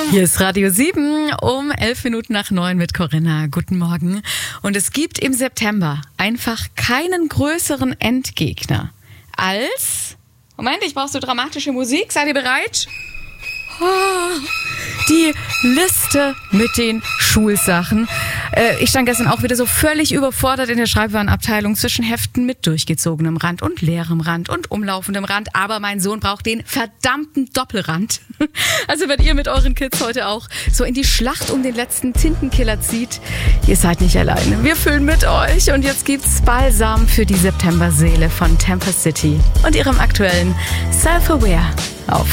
Hier ist Radio 7 um 11 Minuten nach 9 mit Corinna. Guten Morgen. Und es gibt im September einfach keinen größeren Endgegner als... Moment, ich brauche so dramatische Musik. Seid ihr bereit? Die Liste mit den Schulsachen. Ich stand gestern auch wieder so völlig überfordert in der Schreibwarenabteilung zwischen Heften mit durchgezogenem Rand und leerem Rand und umlaufendem Rand. Aber mein Sohn braucht den verdammten Doppelrand. Also wenn ihr mit euren Kids heute auch so in die Schlacht um den letzten Tintenkiller zieht, ihr seid nicht alleine. Wir füllen mit euch und jetzt gibt's Balsam für die Septemberseele von Temper City und ihrem aktuellen Self-Aware.